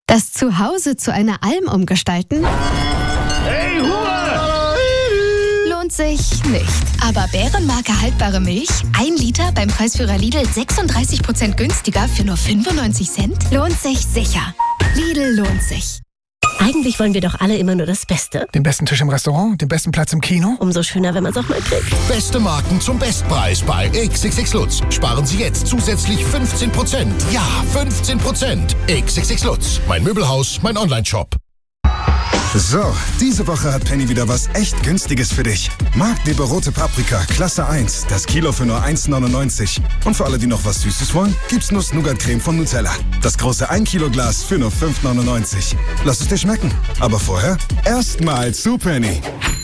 Das Zuhause zu einer Alm umgestalten? Hey, Hure! Lohnt sich nicht. Aber Bärenmarke haltbare Milch, 1 Liter beim Preisführer Lidl 36% günstiger für nur 95 Cent? Lohnt sich sicher. Lidl lohnt sich. Eigentlich wollen wir doch alle immer nur das Beste. Den besten Tisch im Restaurant, den besten Platz im Kino. Umso schöner, wenn man es auch mal kriegt. Beste Marken zum Bestpreis bei XXX Lutz. Sparen Sie jetzt zusätzlich 15%. Ja, 15%. XXX Lutz. Mein Möbelhaus, mein Onlineshop. So, diese Woche hat Penny wieder was echt Günstiges für dich. Marktliebe rote Paprika, Klasse 1, das Kilo für nur 1,99. Und für alle, die noch was Süßes wollen, gibt's Nuss-Nougat-Creme von Nutella. Das große 1 Kilo Glas für nur 5,99. Lass es dir schmecken. Aber vorher erstmal zu Penny.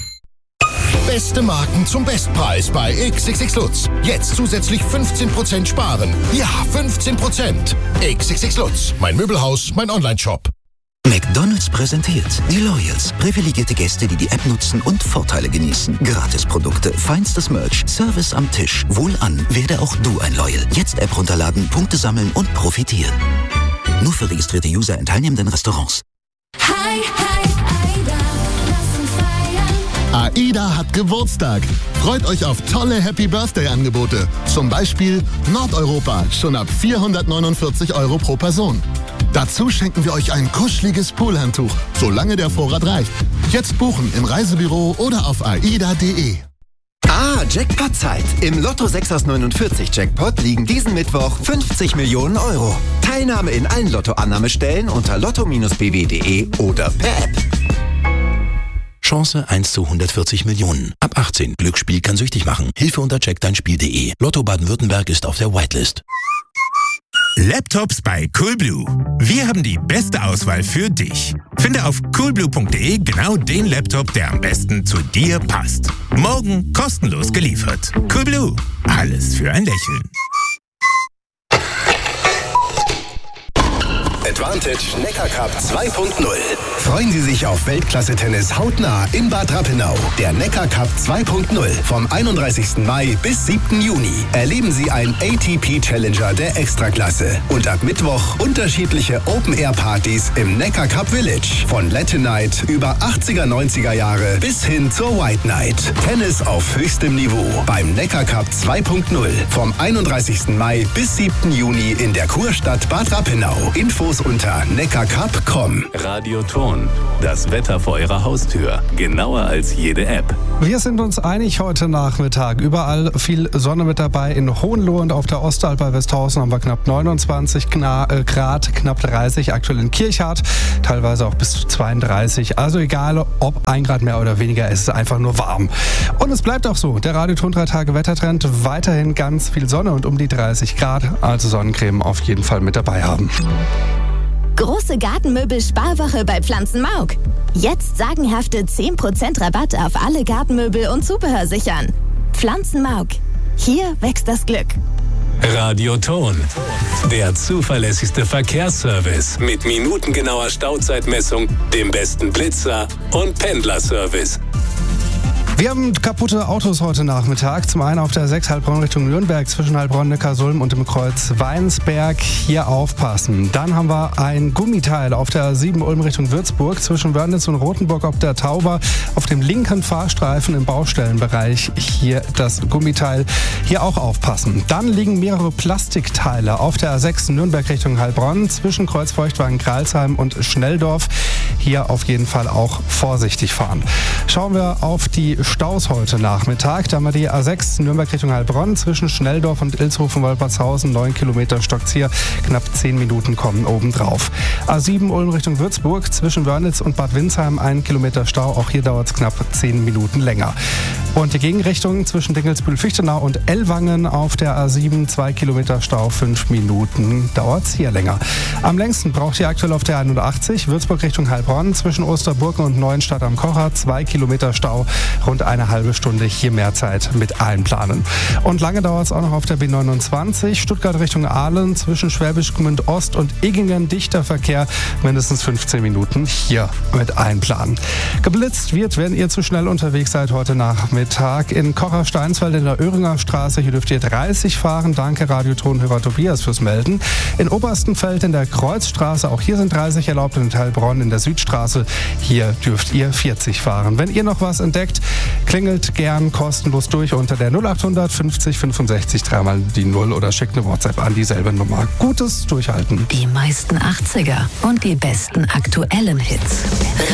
Beste Marken zum Bestpreis bei XXX Lutz. Jetzt zusätzlich 15% sparen. Ja, 15%. XXX Lutz. Mein Möbelhaus, mein Onlineshop. McDonald's präsentiert die Loyals. Privilegierte Gäste, die die App nutzen und Vorteile genießen. Gratisprodukte, feinstes Merch, Service am Tisch. Wohlan, werde auch du ein Loyal. Jetzt App runterladen, Punkte sammeln und profitieren. Nur für registrierte User in teilnehmenden Restaurants. Hi, Aida, lass uns feiern. AIDA hat Geburtstag. Freut euch auf tolle Happy-Birthday-Angebote. Zum Beispiel Nordeuropa, schon ab 449 € pro Person. Dazu schenken wir euch ein kuscheliges Poolhandtuch, solange der Vorrat reicht. Jetzt buchen im Reisebüro oder auf aida.de. Jackpot-Zeit. Im Lotto 6 aus 49 Jackpot liegen diesen Mittwoch 50 Millionen €. Teilnahme in allen Lottoannahmestellen unter lotto-bw.de oder per App. Chance 1 zu 140 Millionen. Ab 18. Glücksspiel kann süchtig machen. Hilfe unter checkdeinspiel.de. Lotto Baden-Württemberg ist auf der Whitelist. Laptops bei Coolblue. Wir haben die beste Auswahl für dich. Finde auf coolblue.de genau den Laptop, der am besten zu dir passt. Morgen kostenlos geliefert. Coolblue. Alles für ein Lächeln. Advantage Neckar Cup 2.0. Freuen Sie sich auf Weltklasse-Tennis hautnah in Bad Rappenau. Der Neckar Cup 2.0 vom 31. Mai bis 7. Juni. Erleben Sie einen ATP-Challenger der Extraklasse. Und ab Mittwoch unterschiedliche Open-Air-Partys im Neckar Cup Village. Von Latin Night über 80er, 90er Jahre bis hin zur White Night. Tennis auf höchstem Niveau beim Neckar Cup 2.0 vom 31. Mai bis 7. Juni in der Kurstadt Bad Rappenau. Infos unter neckarcup.com. Radioton, das Wetter vor Ihrer Haustür. Genauer als jede App. Wir sind uns einig heute Nachmittag. Überall viel Sonne mit dabei. In Hohenlohe und auf der Ostalb bei Westhausen haben wir knapp 29 Grad, knapp 30. Aktuell in Kirchhardt, teilweise auch bis zu 32. Also egal, ob 1 Grad mehr oder weniger, es ist einfach nur warm. Und es bleibt auch so. Der Radioton 3 Tage Wettertrend. Weiterhin ganz viel Sonne und um die 30 Grad. Also Sonnencreme auf jeden Fall mit dabei haben. Große Gartenmöbel-Sparwoche bei Pflanzenmauk. Jetzt sagenhafte 10% Rabatt auf alle Gartenmöbel und Zubehör sichern. Pflanzenmauk. Hier wächst das Glück. Radioton, der zuverlässigste Verkehrsservice mit minutengenauer Stauzeitmessung, dem besten Blitzer und Pendlerservice. Wir haben kaputte Autos heute Nachmittag. Zum einen auf der 6 Heilbronn Richtung Nürnberg zwischen Heilbronn, Neckarsulm und dem Kreuz Weinsberg. Hier aufpassen. Dann haben wir ein Gummiteil auf der 7 Ulm Richtung Würzburg zwischen Wörnitz und Rothenburg ob der Tauber. Auf dem linken Fahrstreifen im Baustellenbereich hier das Gummiteil. Hier auch aufpassen. Dann liegen mehrere Plastikteile auf der 6 Nürnberg Richtung Heilbronn zwischen Kreuz Feuchtwagen Gralsheim und Schnelldorf. Hier auf jeden Fall auch vorsichtig fahren. Schauen wir auf die Staus heute Nachmittag. Da haben wir die A6 Nürnberg Richtung Heilbronn zwischen Schnelldorf und Ilshofen-Wolpertshausen. 9 Kilometer Stockzier, knapp 10 Minuten kommen obendrauf. A7 Ulm Richtung Würzburg zwischen Wörnitz und Bad Windsheim 1 Kilometer Stau. Auch hier dauert es knapp 10 Minuten länger. Und die Gegenrichtung zwischen Dinkelsbühl-Fichtenau und Ellwangen auf der A7 2 Kilometer Stau, 5 Minuten dauert es hier länger. Am längsten braucht ihr aktuell auf der 81 Würzburg Richtung Heilbronn zwischen Osterburgen und Neuenstadt am Kocher 2 Kilometer Stau, rund eine halbe Stunde hier mehr Zeit mit einplanen. Und lange dauert es auch noch auf der B29 Stuttgart Richtung Aalen zwischen Schwäbisch Gmünd Ost und Eggingen dichter Verkehr, mindestens 15 Minuten hier mit einplanen. Geblitzt wird, wenn ihr zu schnell unterwegs seid heute Nachmittag Mittag. In Kocher-Steinsfeld in der Öhringer Straße, hier dürft ihr 30 fahren. Danke, Radiotonhörer Tobias, fürs Melden. In Oberstenfeld in der Kreuzstraße, auch hier sind 30 erlaubt. Und in Heilbronn in der Südstraße, hier dürft ihr 40 fahren. Wenn ihr noch was entdeckt, klingelt gern kostenlos durch unter der 0800 50 65 3 die 0 oder schickt eine WhatsApp an dieselbe Nummer. Gutes Durchhalten. Die meisten 80er und die besten aktuellen Hits.